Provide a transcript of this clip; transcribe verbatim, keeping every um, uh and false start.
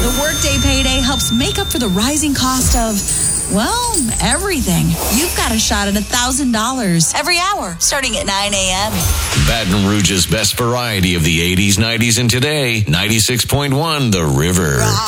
The Workday Payday helps make up for the rising cost of, well, everything. You've got a shot at one thousand dollars every hour, starting at nine a.m. Baton Rouge's best variety of the eighties, nineties, and today. ninety-six point one The River.